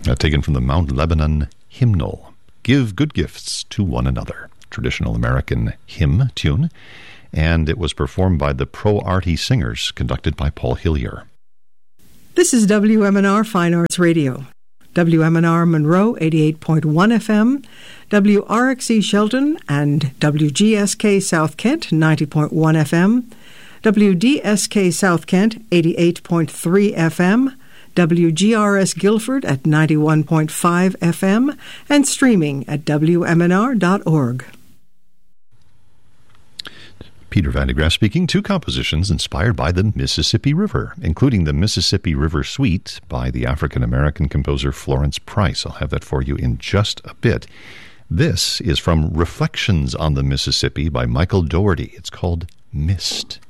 Taken from the Mount Lebanon hymnal. Give good gifts to one another. Traditional American hymn tune. And it was performed by the Pro Arty Singers, conducted by Paul Hillier. This is WMNR Fine Arts Radio. WMNR Monroe 88.1 FM, WRXE Shelton and WGSK South Kent 90.1 FM, WDSK South Kent 88.3 FM, WGRS Guilford at 91.5 FM, and streaming at WMNR.org. Peter Van de Graaf speaking. Two compositions inspired by the Mississippi River, including the Mississippi River Suite by the African-American composer Florence Price. I'll have that for you in just a bit. This is from Reflections on the Mississippi by Michael Dougherty. It's called Mist.